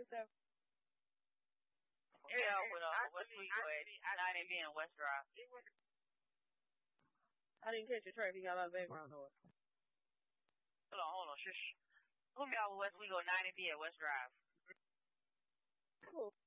27. Yeah, with Westwego at 90B and West Drive. I didn't catch your track. You got a lot of background noise. Hold on. Shush. Hook me out with Westwego 90B at West Drive. Cool.